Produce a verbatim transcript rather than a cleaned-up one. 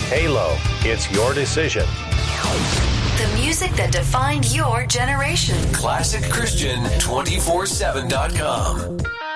Halo, it's your decision. The music that defined your generation. classic christian two four seven dot com.